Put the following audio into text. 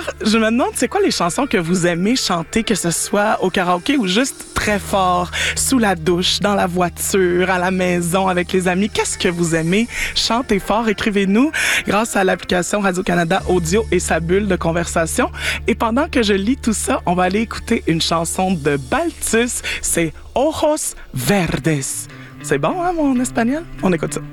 je me demande, c'est quoi les chansons que vous aimez chanter, que ce soit au karaoké ou juste très fort, sous la douche, dans la voiture, à la maison, avec les amis? Qu'est-ce que vous aimez chanter fort? Écrivez-nous grâce à l'application Radio-Canada Audio et sa bulle de conversation. Et pendant que je lis tout ça, on va aller écouter une chanson de Balthus. C'est Ojos Verdes. C'est bon, hein, mon espagnol? On écoute ça.